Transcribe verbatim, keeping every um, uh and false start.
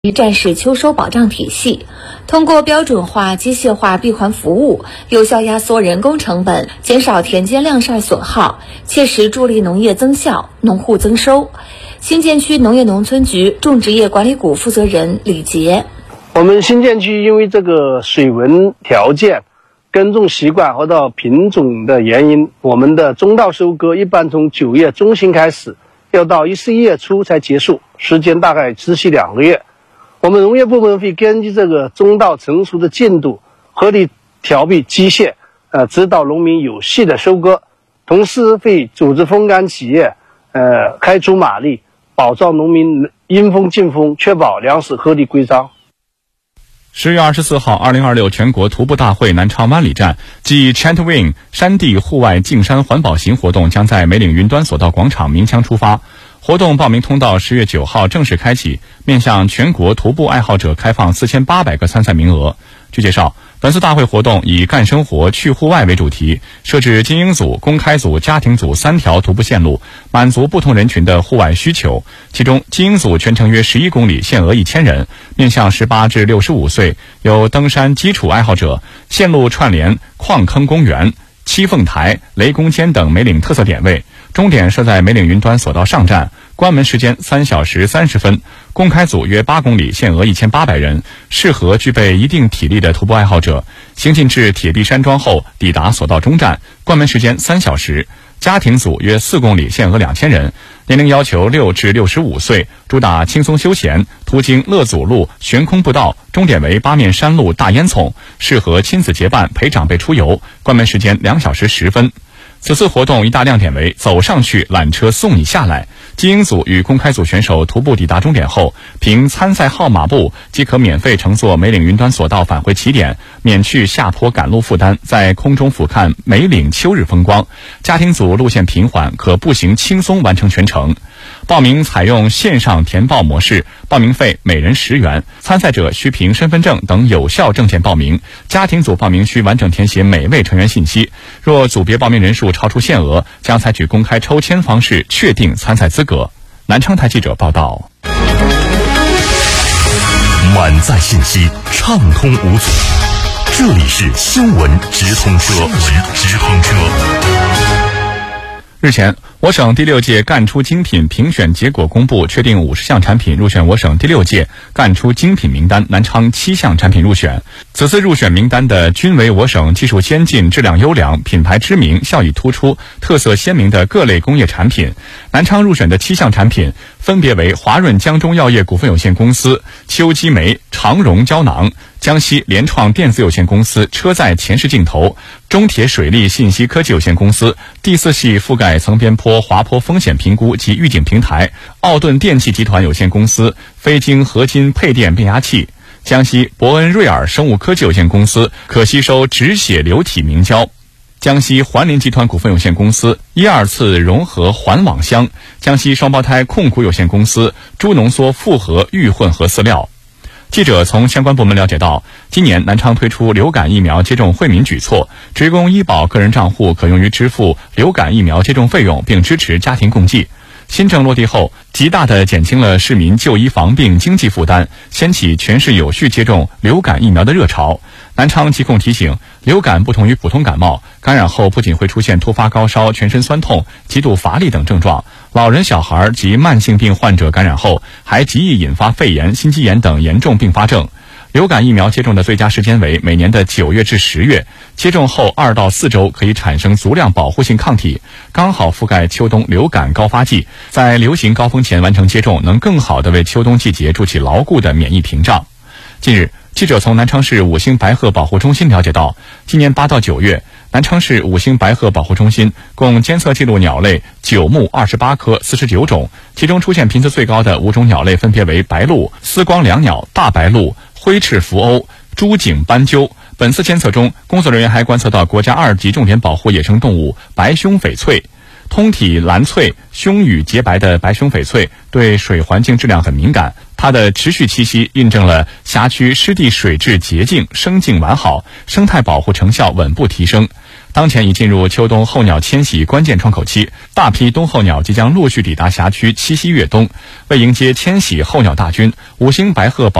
战时秋收保障体系，通过标准化、机械化闭环服务，有效压缩人工成本，减少田间晾晒损耗，切实助力农业增效、农户增收。新建区农业农村局种植业管理股负责人李杰： 我们新建区因为这个水文条件、耕种习惯和到品种的原因，我们的中稻收割一般从九月中旬开始，要到十一月初才结束，时间大概持续两个月。我们农业部门会根据这个中稻成熟的进度，合理调配机械，呃，指导农民有序的收割，同时会组织风干企业，呃，开足马力，保障农民因风尽风，确保粮食合理归仓。 十月二十四号，二零二六全国徒步大会南昌湾里站暨 Chatwin 山地户外净山环保行活动将在梅岭云端索道广场鸣枪出发。活动报名通道十月九号正式开启，面向全国徒步爱好者开放四千八百个参赛名额。据介绍，本次大会活动以干生活、去户外为主题，设置精英组、公开组、家庭组三条徒步线路，满足不同人群的户外需求。其中，精英组全程约十一公里，限额一千人，面向十八至六十五岁，有登山基础爱好者。线路串联矿坑公园、七凤台、雷公尖等梅岭特色点位。终点设在梅岭云端索道上站，关门时间三小时三十分。公开组约八公里，限额一千八百人，适合具备一定体力的徒步爱好者。行进至铁壁山庄后，抵达索道终站，关门时间三小时。家庭组约四公里，限额两千人，年龄要求六至六十五岁，主打轻松休闲，途经乐祖路、悬空步道，终点为八面山路大烟囱，适合亲子结伴陪长辈出游，关门时间两小时十分。此次活动一大亮点为走上去，缆车送你下来。精英组与公开组选手徒步抵达终点后，凭参赛号码簿即可免费乘坐梅岭云端索道返回起点，免去下坡赶路负担，在空中俯瞰梅岭秋日风光。家庭组路线平缓，可步行轻松完成全程。报名采用线上填报模式，报名费每人十元，参赛者需凭身份证等有效证件报名。家庭组报名需完整填写每位成员信息，若组别报名人数超出限额，将采取公开抽签方式确定参赛资格。南昌台记者报道。 满载信息，畅通无阻，这里是新闻直通车。新闻直通车。 日前，我省第六届干出精品评选结果公布，确定五十项产品入选我省第六届干出精品名单，南昌七项产品入选。此次入选名单的均为我省技术先进、质量优良、品牌知名、效益突出、特色鲜明的各类工业产品。南昌入选的七项产品分别为华润江中药业股份有限公司秋基酶长绒胶囊、江西联创电子有限公司车载前视镜头、中铁水利信息科技有限公司第四系覆盖层边坡滑坡风险评估及预警平台、奥顿电气集团有限公司非晶合金配电变压器、江西伯恩瑞尔生物科技有限公司可吸收止血流体明胶、江西环林集团股份有限公司一二次融合环网箱、江西双胞胎控股有限公司猪浓缩复合预混合饲料。记者从相关部门了解到，今年南昌推出流感疫苗接种惠民举措，职工医保个人账户可用于支付流感疫苗接种费用，并支持家庭共济。新政落地后，极大地减轻了市民就医防病经济负担，掀起全市有序接种流感疫苗的热潮。南昌疾控提醒，流感不同于普通感冒，感染后不仅会出现突发高烧、全身酸痛、极度乏力等症状，老人、小孩及慢性病患者感染后，还极易引发肺炎、心肌炎等严重并发症。流感疫苗接种的最佳时间为每年的九月至十月，接种后二到四周可以产生足量保护性抗体，刚好覆盖秋冬流感高发季，在流行高峰前完成接种，能更好地为秋冬季节筑起牢固的免疫屏障。近日，记者从南昌市五星白鹤保护中心了解到，今年八到九月，南昌市五星白鹤保护中心共监测记录鸟类九目二十八科四十九种，其中出现频次最高的五种鸟类分别为白鹭、丝光椋鸟、大白鹭、灰翅伏鸥、朱颈斑鸠。本次监测中，工作人员还观测到国家二级重点保护野生动物白胸翡翠。通体蓝翠、胸羽洁白的白胸翡翠对水环境质量很敏感，它的持续栖息印证了辖区湿地水质洁净、生境完好，生态保护成效稳步提升。 当前已进入秋冬候鸟迁徙关键窗口期，大批冬候鸟即将陆续抵达辖区栖息越冬。为迎接迁徙候鸟大军，五星白鹤保